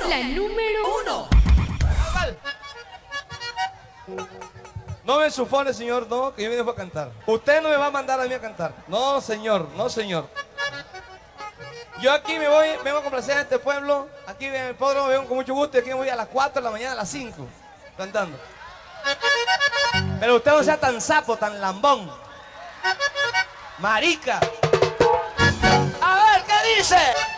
La número 1. No me ensufone, señor, no, que yo vine a cantar. Usted no me va a mandar a mí a cantar. No, señor, no, señor. Yo aquí vengo a complacer a este pueblo. Aquí en el hipódromo vengo con mucho gusto y aquí me voy a las 4 de la mañana, a las 5, cantando. Pero usted no sea tan sapo, tan lambón. Marica. A ver, ¿qué dice?